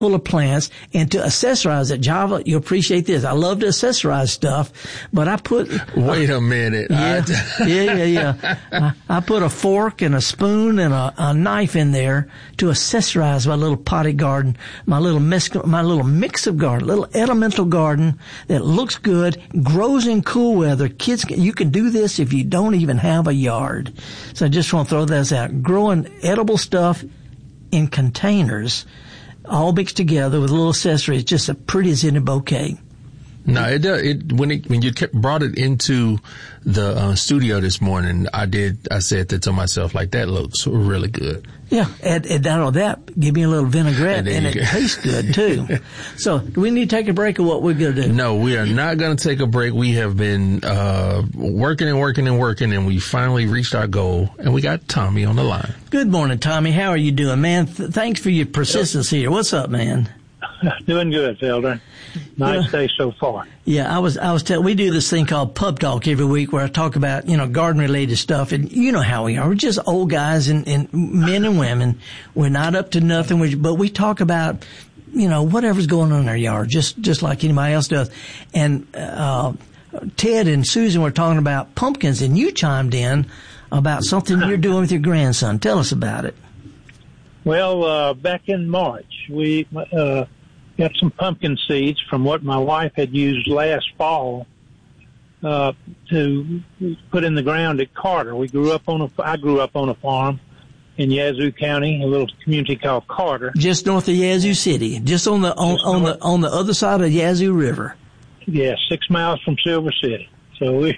full of plants, and to accessorize it. Java, you appreciate this. I love to accessorize stuff, but I put... Wait a minute. Yeah. I put a fork and a spoon and a knife in there to accessorize my little potted garden, my little mix of garden, little elemental garden that looks good, grows in cool weather. Kids, you can do this if you don't even have a yard. So I just want to throw this out. Growing edible stuff in containers, all mixed together with little accessories, just as pretty as any bouquet. No, when you brought it into the studio this morning, I said that to myself, like, that looks really good. Yeah, and not all that, give me a little vinaigrette, and it tastes good too. So, do we need to take a break, or what we're going to do? No, we are not going to take a break. We have been working, and we finally reached our goal, and we got Tommy on the line. Good morning, Tommy. How are you doing, man? Thanks for your persistence here. What's up, man? Doing good, Felder. Nice day so far. Yeah, we do this thing called Pub Talk every week where I talk about, garden related stuff, and you know how we are. We're just old guys and men and women. We're not up to nothing, but we talk about, whatever's going on in our yard, just like anybody else does. And, Ted and Susan were talking about pumpkins, and you chimed in about something you're doing with your grandson. Tell us about it. Well, back in March, we, got some pumpkin seeds from what my wife had used last fall to put in the ground at Carter. I grew up on a farm in Yazoo County, a little community called Carter, just north of Yazoo City, just on the other side of Yazoo River. Yeah, 6 miles from Silver City. So we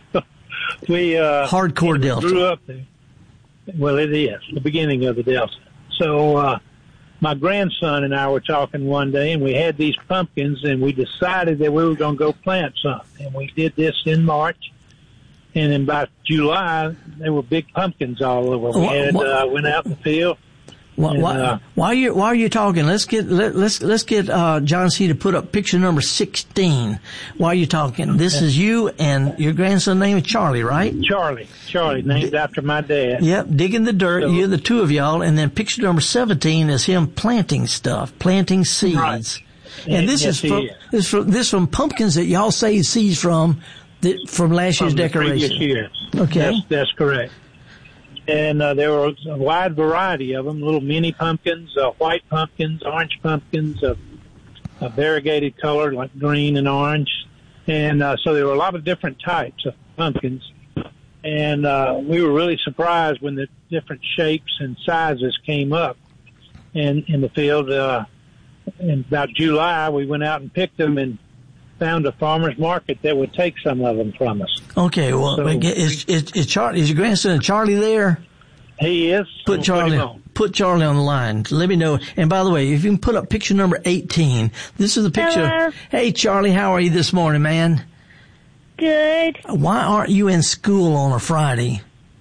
hardcore Delta. Grew up there. Well, it is the beginning of the Delta. So my grandson and I were talking one day, and we had these pumpkins, and we decided that we were going to go plant some. And we did this in March, and in about July, there were big pumpkins all over. We went out in the field. While you're talking, let's get John C. to put up picture number 16. While you're talking, this is you and your grandson named Charlie, right? Charlie, named after my dad. Yep, digging the dirt. You're the two of y'all, and then picture number 17 is him planting stuff, planting seeds. Right. And this is from pumpkins that y'all saved seeds from last year's decoration. Previous year. Okay, that's correct. And there were a wide variety of them, little mini pumpkins, white pumpkins, orange pumpkins, a variegated color like green and orange. And so there were a lot of different types of pumpkins. And we were really surprised when the different shapes and sizes came up in the field. In about July, we went out and picked them and found a farmer's market that would take some of them from us. Okay, well, so, is your grandson Charlie there? He is. Put Charlie on the line. Let me know. And by the way, if you can put up picture number 18, this is the picture. Hello. Hey, Charlie, how are you this morning, man? Good. Why aren't you in school on a Friday?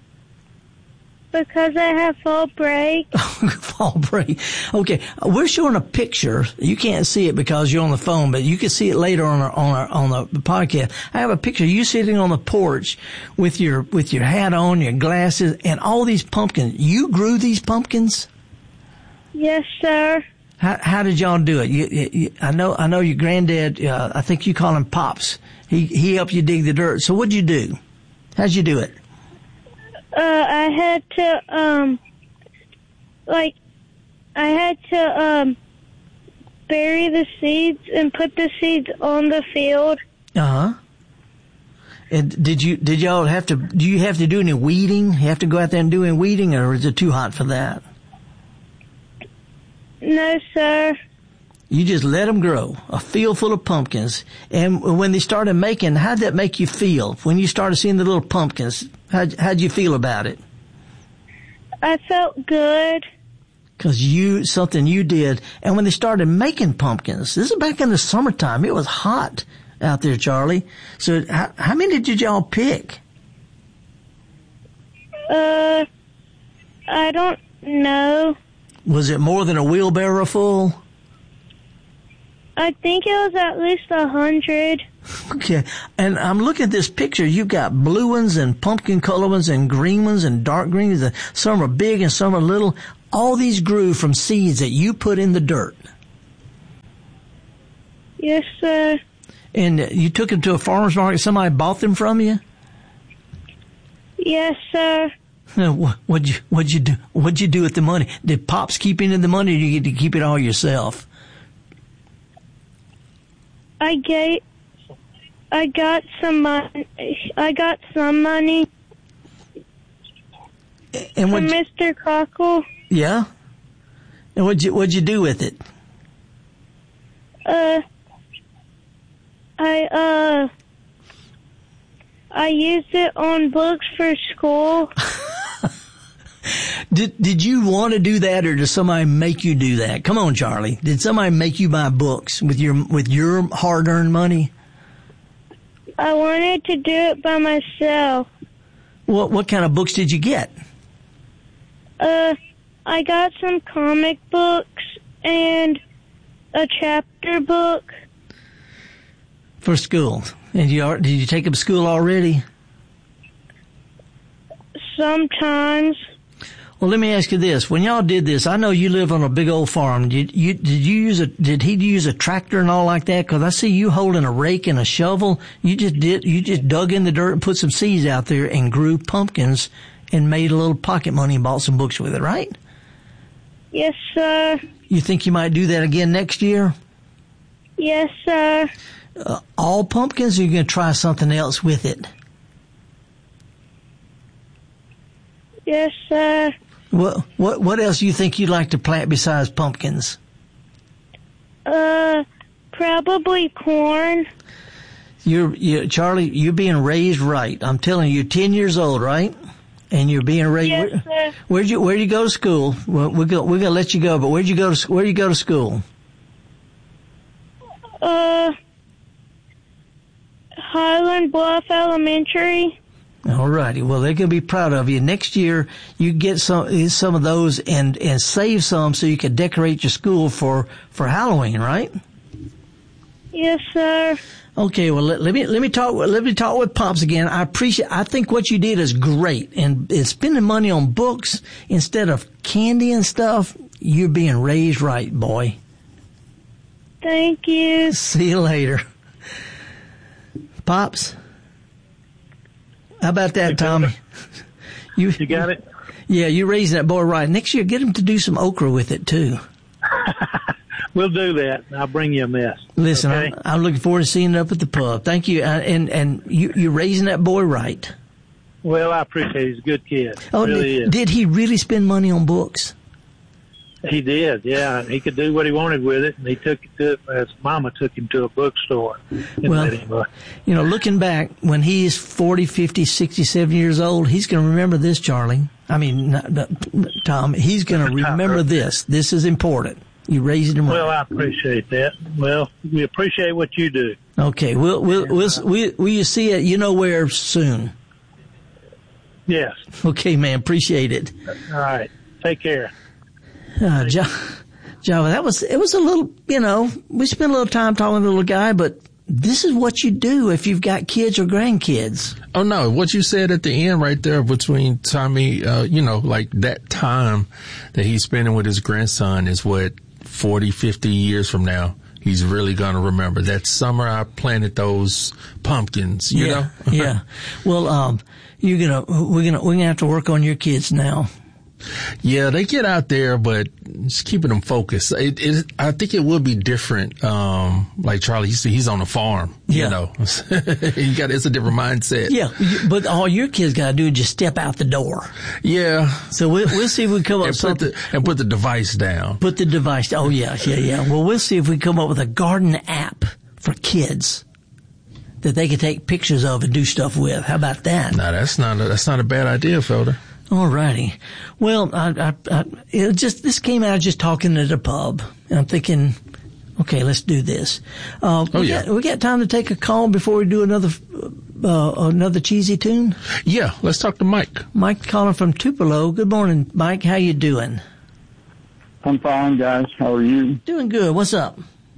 Because I have fall break. Fall break. Okay, we're showing a picture. You can't see it because you're on the phone, but you can see it later on the podcast. I have a picture of you sitting on the porch with your hat on, your glasses, and all these pumpkins. You grew these pumpkins? Yes, sir. How did y'all do it? I know your granddad. I think you call him Pops. He helped you dig the dirt. So what'd you do? How'd you do it? I had to bury the seeds and put the seeds on the field. Uh-huh. And do you have to do any weeding? You have to go out there and do any weeding, or is it too hot for that? No, sir. You just let them grow, a field full of pumpkins. And when they started making, how'd that make you feel? When you started seeing the little pumpkins, how'd you feel about it? I felt good. Because something you did. And when they started making pumpkins, this is back in the summertime. It was hot out there, Charlie. So how many did y'all pick? I don't know. Was it more than a wheelbarrow full? I think it was at least 100. Okay. And I'm looking at this picture. You've got blue ones and pumpkin color ones and green ones and dark greens. Some are big and some are little. All these grew from seeds that you put in the dirt. Yes, sir. And you took them to a farmer's market. Somebody bought them from you? Yes, sir. What'd you do? What'd you do with the money? Did Pops keep any of the money, or did you get to keep it all yourself? I got some money. And from Mr. Cockle. Yeah. And what'd you do with it? I used it on books for school. Did you want to do that, or did somebody make you do that? Come on, Charlie. Did somebody make you buy books with your hard-earned money? I wanted to do it by myself. What kind of books did you get? I got some comic books and a chapter book. For school. And did you take them to school already? Sometimes. Well, let me ask you this. When y'all did this, I know you live on a big old farm. Did he use a tractor and all like that? Cause I see you holding a rake and a shovel. You just dug in the dirt and put some seeds out there and grew pumpkins and made a little pocket money and bought some books with it, right? Yes, sir. You think you might do that again next year? Yes, sir. All pumpkins, or are you going to try something else with it? Yes, sir. What else do you think you'd like to plant besides pumpkins? Probably corn. Charlie, you're being raised right. I'm telling you, you're 10 years old, right? And you're being raised. Yes, sir. Where'd you go to school? Well, we're gonna let you go, but where you go to school? Highland Bluff Elementary. All righty. Well, they're going to be proud of you. Next year, you get some of those and save some so you can decorate your school for Halloween, right? Yes, sir. Okay. Well, let me talk with Pops again. I think what you did is great, and spending money on books instead of candy and stuff. You're being raised right, boy. Thank you. See you later, Pops. How about that, Tommy? You got it? Yeah, you're raising that boy right. Next year, get him to do some okra with it, too. We'll do that. I'll bring you a mess. Listen, okay? I'm looking forward to seeing it up at the pub. Thank you. And you're raising that boy right. Well, I appreciate it. He's a good kid. Oh, really did he really spend money on books? He did, yeah. He could do what he wanted with it, and he took it to, his mama took him to a bookstore. Well, looking back, when he's 40, 50, 60, 70 years old, he's going to remember this, Charlie. I mean, Tom, he's going to remember this. This is important. You raised him right. Well, I appreciate that. Well, we appreciate what you do. Okay, will you see it? You know where soon? Yes. Okay, man. Appreciate it. All right. Take care. Java, it was a little, we spent a little time talking to the little guy, but this is what you do if you've got kids or grandkids. Oh, no. What you said at the end right there between Tommy, like that time that he's spending with his grandson is what 40, 50 years from now, he's really going to remember. That summer I planted those pumpkins, you know? Yeah. Well, we're going to have to work on your kids now. Yeah, they get out there, but just keeping them focused. I think it would be different. Like Charlie, he's on a farm. Yeah. It's a different mindset. Yeah, but all your kids got to do is just step out the door. Yeah. So we'll see if we come up with something. And put the device down. Put the device. Oh yeah. Well, we'll see if we come up with a garden app for kids that they can take pictures of and do stuff with. How about that? No, that's not a bad idea, Felder. All righty. Well, this came out just talking at a pub, and I'm thinking, okay, let's do this. We got time to take a call before we do another cheesy tune? Yeah, let's talk to Mike. Mike calling from Tupelo. Good morning, Mike. How you doing? I'm fine, guys. How are you? Doing good. What's up?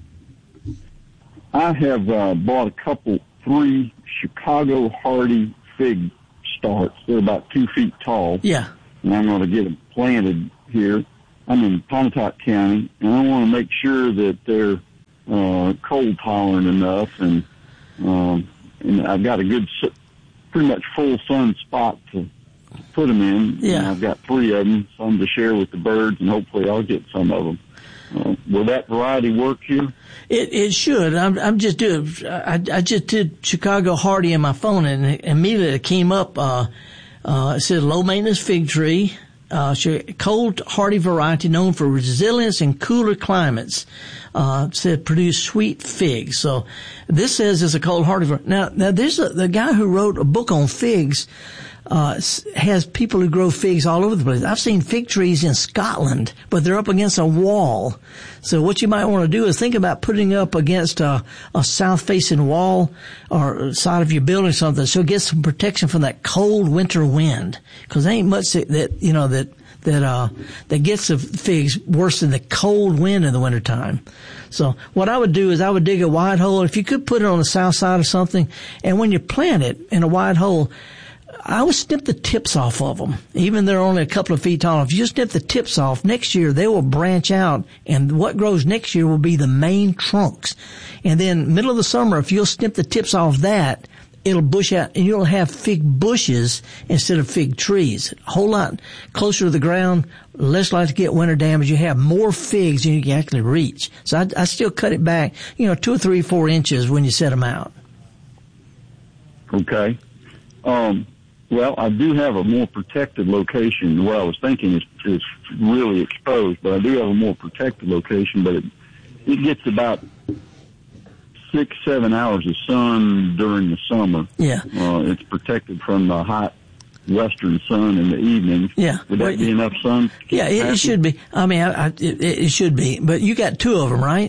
I have bought three Chicago Hardy fig starts. They're about 2 feet tall. Yeah. And I'm going to get them planted here. I'm in Pontotoc County, and I want to make sure that they're cold tolerant enough, and I've got a good, pretty much full sun spot to put them in. Yeah. And I've got 3 of them, some to share with the birds, and hopefully I'll get some of them. Will that variety work here? It should. I'm just doing. I just did Chicago Hardy in my phone, and immediately it came up. It said low maintenance fig tree, cold hardy variety known for resilience in cooler climates. Said produce sweet figs. So this says it's a cold hardy variety. Now there's the guy who wrote a book on figs. Has people who grow figs all over the place. I've seen fig trees in Scotland, but they're up against a wall. So what you might want to do is think about putting up against a south-facing wall or side of your building or something, so it gets some protection from that cold winter wind. Because there ain't much that gets the figs worse than the cold wind in the wintertime. So what I would do is I would dig a wide hole. If you could put it on the south side of something, and when you plant it in a wide hole, I would snip the tips off of them, even they're only a couple of feet tall. If you snip the tips off, next year they will branch out, and what grows next year will be the main trunks. And then middle of the summer, if you'll snip the tips off that, it'll bush out, and you'll have fig bushes instead of fig trees. A whole lot closer to the ground, less likely to get winter damage. You have more figs than you can actually reach. So I still cut it back, 2 or 3, 4 inches when you set them out. Okay. Well, I do have a more protected location. What I was thinking is really exposed, but I do have a more protected location, but it gets about 6-7 hours of sun during the summer. Yeah. It's protected from the hot western sun in the evening. Yeah. Would that be enough sun? Yeah, it should be. I mean, it should be. But you got 2 of them, right?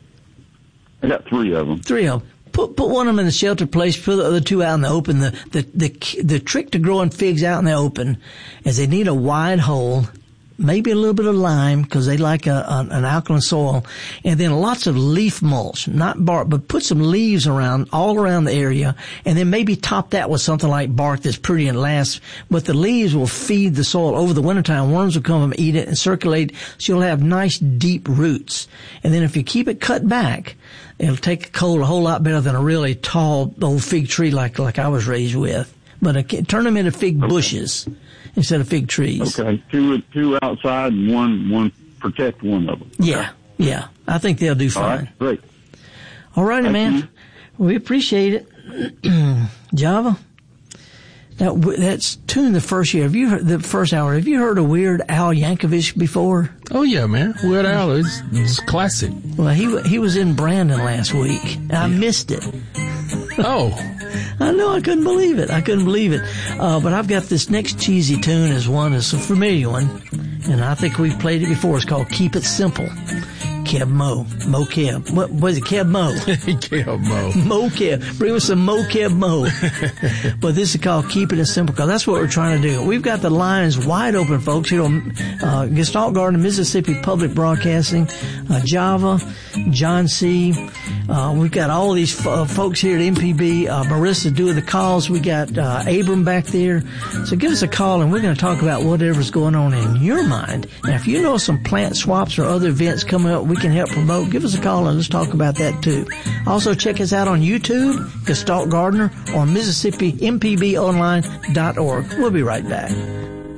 I got 3 of them. 3 of them. Put one of them in a sheltered place, put the other 2 out in the open. The trick to growing figs out in the open is they need a wide hole, maybe a little bit of lime because they like an alkaline soil, and then lots of leaf mulch, not bark, but put some leaves all around the area, and then maybe top that with something like bark that's pretty and lasts. But the leaves will feed the soil over the wintertime. Worms will come and eat it and circulate, so you'll have nice deep roots. And then if you keep it cut back, it'll take cold a whole lot better than a really tall old fig tree like I was raised with. But turn them into fig bushes instead of fig trees. Okay, 2 outside and one protect one of them. Okay. Yeah. I think they'll do fine. All right, great. All righty, man. You. We appreciate it. Java. Now, that's tuned the first year. Have you heard the first hour? Have you heard of Weird Al Yankovic before? Oh yeah, man. Weird Al is classic. Well, he was in Brandon last week. I missed it. Oh. I know, I couldn't believe it. But I've got this next cheesy tune as a familiar one, and I think we've played it before. It's called Keep It Simple. Keb Mo. Mo Keb. What was it? Keb Mo. Keb Mo. Mo Keb. Bring us some Mo Keb Mo. But this is called Keep It Simple, because that's what we're trying to do. We've got the lines wide open, folks, here on Gestalt Garden, Mississippi Public Broadcasting, Java, John C. We've got all these folks here at MPB. Marissa doing the calls. We got Abram back there. So give us a call, and we're going to talk about whatever's going on in your mind. Now, if you know some plant swaps or other events coming up we can help promote, give us a call and let's talk about that too. Also, check us out on YouTube, Gestalt Gardener, or MississippiMPBOnline.org. We'll be right back.